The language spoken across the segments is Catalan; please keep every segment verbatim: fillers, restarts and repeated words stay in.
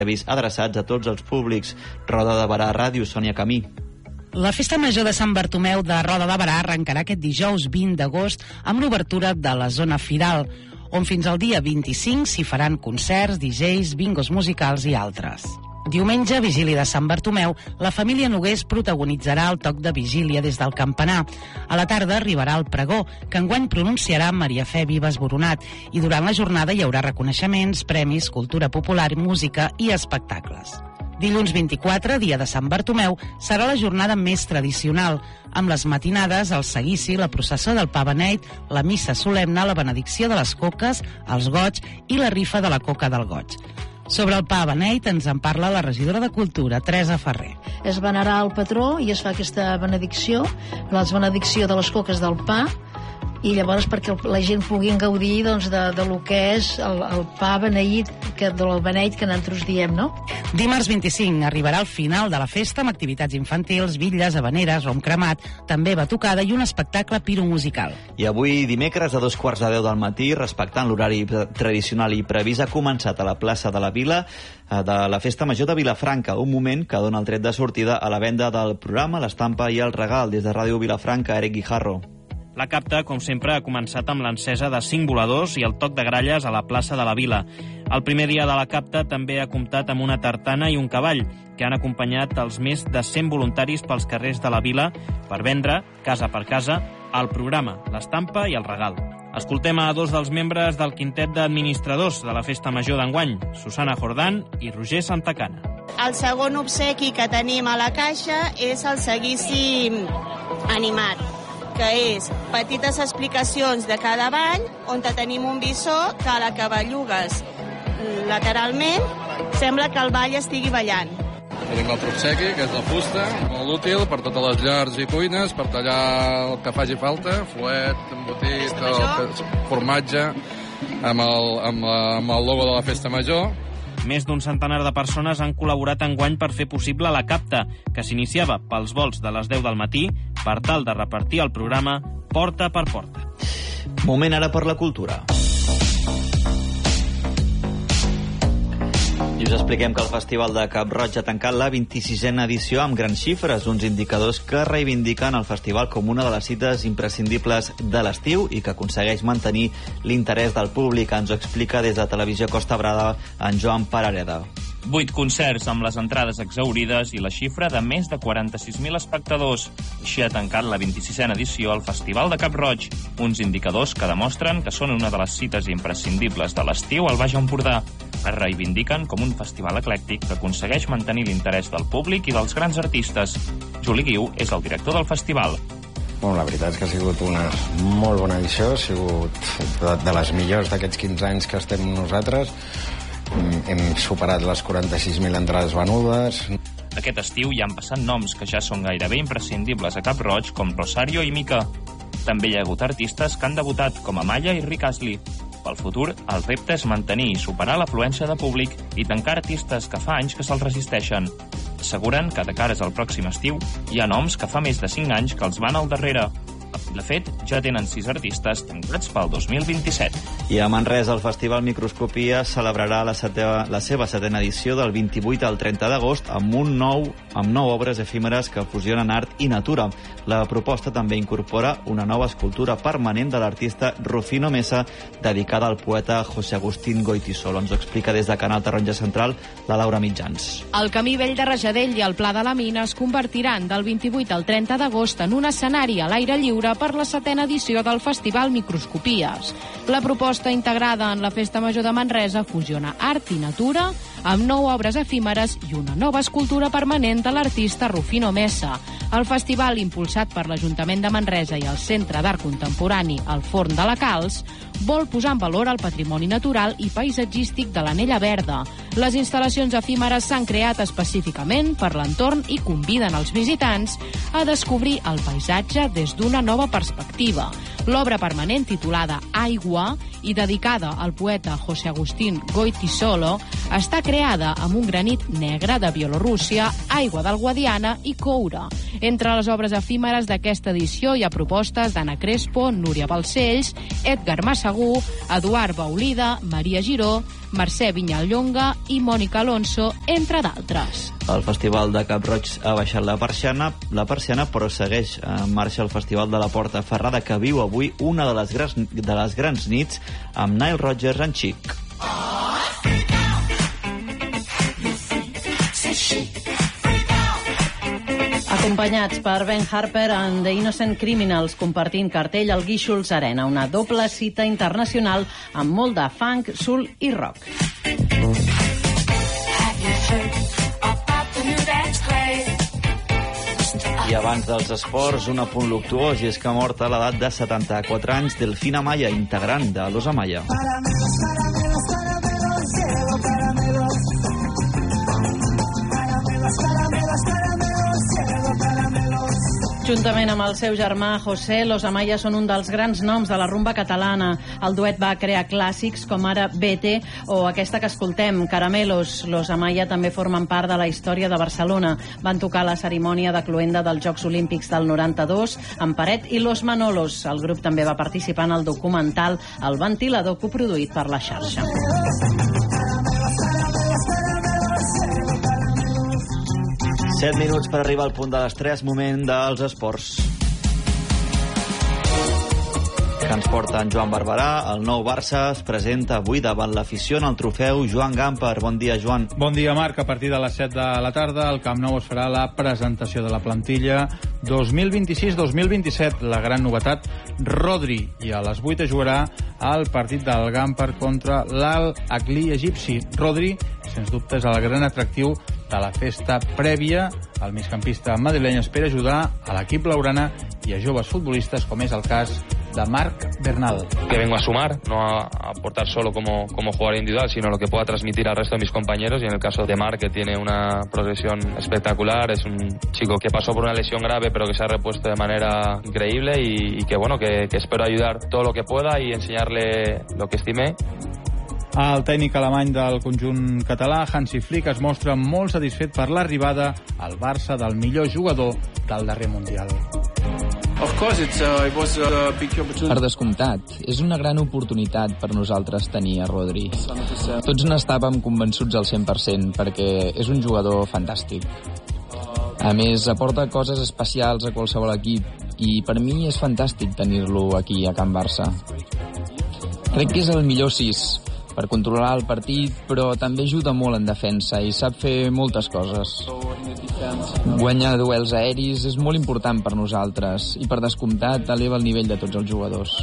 adreçats a tots els públics. Roda de Barà Ràdio, Sònia Camí. La Festa Major de Sant Bartomeu de Roda de Barà arrencarà aquest dijous vint d'agost amb l'obertura de la zona firal, on fins al dia vint-i-cinc s'hi faran concerts, D Js, bingos musicals i altres. Diumenge, vigília de Sant Bartomeu, la família Nogués protagonitzarà el toc de vigília des del campanar. A la tarda arribarà el pregó, que enguany pronunciarà Maria Fe Vives Boronat, i durant la jornada hi haurà reconeixements, premis, cultura popular, música i espectacles. Dilluns vint-i-quatre, dia de Sant Bartomeu, serà la jornada més tradicional, amb les matinades, el seguici, la processó del pa beneit, la missa solemne, la benedicció de les coques, els goig i la rifa de la coca del goig. Sobre el pa beneit ens en parla la regidora de Cultura, Teresa Ferrer. Es venerarà el patró i es fa aquesta benedicció, la benedicció de les coques del pa, i llavors perquè la gent pugui gaudir doncs, de, de lo que és el, el pa beneït, que, del beneit que nosaltres diem, no? Dimarts vint-i-cinc arribarà al final de la festa amb activitats infantils, bitlles, habaneres, rom cremat, també batucada i un espectacle piromusical. I avui, dimecres, a dos quarts de deu del matí, respectant l'horari tradicional i previst, ha començat a la plaça de la Vila de la Festa Major de Vilafranca, un moment que dona el tret de sortida a la venda del programa, l'estampa i el regal. Des de Ràdio Vilafranca, Eric Guijarro. La capta, com sempre, ha començat amb l'encesa de cinc voladors i el toc de gralles a la plaça de la Vila. El primer dia de la capta també ha comptat amb una tartana i un cavall, que han acompanyat els més de cent voluntaris pels carrers de la Vila per vendre, casa per casa, el programa, l'estampa i el regal. Escoltem a dos dels membres del quintet d'administradors de la Festa Major d'enguany, Susana Jordán i Roger Santacana. El segon obsequi que tenim a la caixa és el seguici animat, que és petites explicacions de cada ball, on tenim un visor que a la que bellugues lateralment sembla que el ball estigui ballant. Tenim l'altre obsequi, que és la fusta, molt útil per totes les llars i cuines, per tallar el que faci falta, fuet, embotit, el formatge, amb el, amb, la, amb el logo de la Festa Major. Més d'un centenar de persones han col·laborat enguany per fer possible la capta, que s'iniciava pels vols de les deu del matí per tal de repartir el programa porta per porta. Moment ara per la cultura. I us expliquem que el Festival de Cap-roig ha tancat la vint-i-sisena edició amb grans xifres, uns indicadors que reivindiquen el festival com una de les cites imprescindibles de l'estiu i que aconsegueix mantenir l'interès del públic. Ens ho explica des de Televisió Costa Brava en Joan Parareda. Vuit concerts amb les entrades exhaurides i la xifra de més de quaranta-sis mil espectadors. Així ha tancat la vint-i-sisena edició al Festival de Cap-roig, uns indicadors que demostren que són una de les cites imprescindibles de l'estiu al Baix Empordà. Es reivindiquen com un festival eclèctic que aconsegueix mantenir l'interès del públic i dels grans artistes. Juli Guiu és el director del festival. Bueno, la veritat és que ha sigut una molt bona edició, ha sigut de, de les millors d'aquests quinze anys que estem nosaltres. Hem superat les quaranta-sis mil entrades venudes. Aquest estiu hi han passat noms que ja són gairebé imprescindibles a Cap-roig, com Rosario i Mica. També hi ha hagut artistes que han debutat, com Amaya i Rick Astley. Pel futur, el repte és mantenir i superar l'afluència de públic i tancar artistes que fa anys que se'ls resisteixen. Asseguren que de cares al pròxim estiu hi ha noms que fa més de cinc anys que els van al darrere. De fet, ja tenen sis artistes tancats pel dos mil vint-i-set. I a Manresa, el Festival Microscopia celebrarà la, seteva, la seva setena edició del vint-i-vuit al trenta d'agost amb un nou amb nou obres efímeres que fusionen art i natura. La proposta també incorpora una nova escultura permanent de l'artista Rufino Mesa dedicada al poeta José Agustín Goytisolo. Ens ho explica des de Canal Taronja Central la Laura Mitjans. El camí vell de Rajadell i el Pla de la Mina es convertiran del vint-i-vuit al trenta d'agost en un escenari a l'aire lliure per la setena edició del Festival Microscopies. La proposta integrada en la Festa Major de Manresa fusiona art i natura amb nou obres efímeres i una nova escultura permanent de l'artista Rufino Mesa. El festival, impulsat per l'Ajuntament de Manresa i el Centre d'Art Contemporani El Forn de la Calç, vol posar en valor el patrimoni natural i paisatgístic de l'Anella Verda. Les instal·lacions efímeres s'han creat específicament per l'entorn i conviden els visitants a descobrir el paisatge des d'una nova perspectiva. L'obra permanent titulada Aigua i dedicada al poeta José Agustín Goytisolo està creada amb un granit negre de Bielorússia, aigua del Guadiana i coure. Entre les obres efímeres d'aquesta edició hi ha propostes d'Anna Crespo, Núria Balcells, Edgar Massagú, Eduard Baulida, Maria Giró, Mercè Vinyallonga i Mònica Alonso, entre d'altres. El Festival de Cap-roig ha baixat la persiana, la persiana, però segueix en marxa el Festival de la Porta Ferrada, que viu avui una de les grans, de les grans nits amb Nile Rodgers en Chic. Acompanyats per Ben Harper and the Innocent Criminals, compartint cartell al Guíxols Arena, una doble cita internacional amb molt de funk, soul i rock. I abans dels esports, un apunt luctuós, i és que ha mort a l'edat de setanta-quatre anys Delfina Maya, integrant de Los Amaya. Juntament amb el seu germà José, Los Amaya són un dels grans noms de la rumba catalana. El duet va crear clàssics com ara Vete o aquesta que escoltem, Caramelos. Los Amaya també formen part de la història de Barcelona. Van tocar la cerimònia de cloenda dels Jocs Olímpics del noranta-dos amb Paret i Los Manolos. El grup també va participar en el documental El Ventilador, coproduït per la xarxa. set minuts per arribar al punt de les tres, moment dels esports. Que ens porta en Joan Barberà. El nou Barça es presenta avui davant l'afició en el trofeu Joan Gamper. Bon dia, Joan. Bon dia, Marc. A partir de les set de la tarda al Camp Nou es farà la presentació de la plantilla dos mil vint-i-sis dos mil vint-i-set. La gran novetat, Rodri. I a les vuit es jugarà el partit del Gamper contra l'Al Ahly egipci. Rodri, sens dubte, és el gran atractiu de la festa prèvia. El migcampista madrileny espera ajudar a l'equip blaugrana i a joves futbolistes, com és el cas de Marc Bernal. Que vengo a sumar, no a aportar solo como, como jugador individual, sino lo que pueda transmitir al resto de mis compañeros. Y en el caso de Marc, que tiene una progresión espectacular, es un chico que pasó por una lesión grave, pero que se ha repuesto de manera increíble y, y que bueno, que, que espero ayudar todo lo que pueda y enseñarle lo que estimé. El tècnic alemany del conjunt català, Hansi Flick, es mostra molt satisfet per l'arribada al Barça del millor jugador del darrer Mundial. Per descomptat, és una gran oportunitat per nosaltres tenir a Rodri. Tots n'estàvem convençuts al cent per cent perquè és un jugador fantàstic. A més, aporta coses especials a qualsevol equip i per mi és fantàstic tenir-lo aquí a Can Barça. Crec que és el millor sis per controlar el partit, però també ajuda molt en defensa i sap fer moltes coses. Guanyar duels aeris és molt important per nosaltres i per descomptat eleva el nivell de tots els jugadors.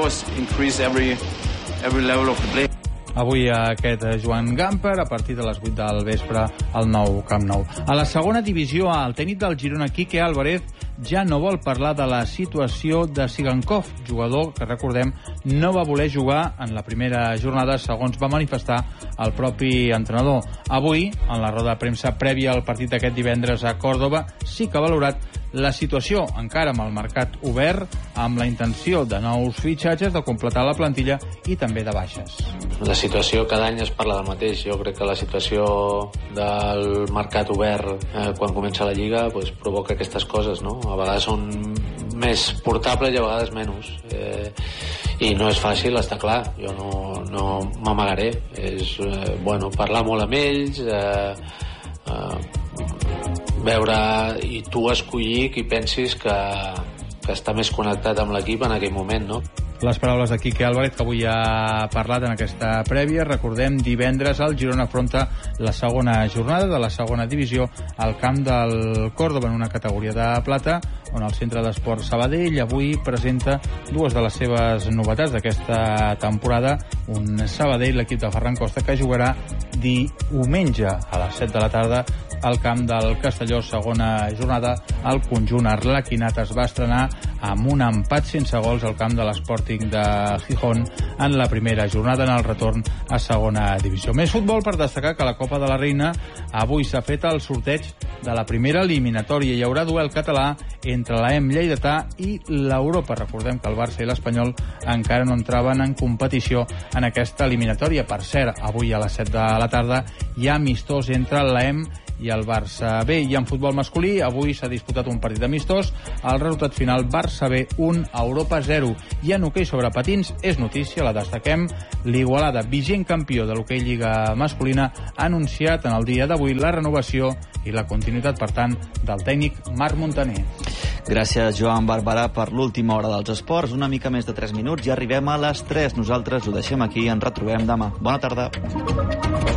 Avui aquest Joan Gamper a partir de les vuit del vespre al nou Camp Nou. A la segona divisió A, el tècnic del Girona, Quique Álvarez, ja no vol parlar de la situació de Sigankov, jugador que, recordem, no va voler jugar en la primera jornada, segons va manifestar el propi entrenador. Avui, en la roda de premsa prèvia al partit d'aquest divendres a Còrdova, sí que ha valorat la situació, encara amb el mercat obert, amb la intenció de nous fitxatges, de completar la plantilla i també de baixes. La situació, cada any es parla del mateix. Jo crec que la situació del mercat obert eh, quan comença la Lliga pues, provoca aquestes coses, no? A vegades són més portables i a vegades menys. Eh, I no és fàcil, està clar. Jo no, no m'amagaré. És, eh, bueno, parlar molt amb ells, eh, eh, veure i tu escollir qui pensis que, que està més connectat amb l'equip en aquell moment, no? Les paraules de Quique Álvarez, que avui ha parlat en aquesta prèvia. Recordem, divendres el Girona afronta la segona jornada de la segona divisió al camp del Còrdova, en una categoria de plata, on el Centre d'Esport Sabadell avui presenta dues de les seves novetats d'aquesta temporada. Un Sabadell, l'equip de Ferran Costa, que jugarà diumenge a les set de la tarda al camp del Castelló. Segona jornada, el conjunt arlequinat es va estrenar amb un empat sense gols al camp de l'Sporting de Gijón en la primera jornada, en el retorn a segona divisió. Més futbol per destacar que a la Copa de la Reina avui s'ha fet el sorteig de la primera eliminatòria. Hi haurà duel català entre l'A E M lleidatà i l'Europa. Recordem que el Barça i l'Espanyol encara no entraven en competició en aquesta eliminatòria. Per cert, avui a les set de la tarda hi ha amistós entre l'A E M i el Barça B. I en futbol masculí, avui s'ha disputat un partit amistós, el resultat final Barça B un, Europa zero. I en hoquei sobre patins és notícia, la destaquem, l'Igualada, vigent campió de l'hoquei Lliga masculina, ha anunciat en el dia d'avui la renovació i la continuïtat, per tant, del tècnic Marc Montaner. Gràcies, Joan Barberà, per l'última hora dels esports. Una mica més de tres minuts i arribem a les tres. Nosaltres ho deixem aquí i ens retrobem demà. Bona tarda.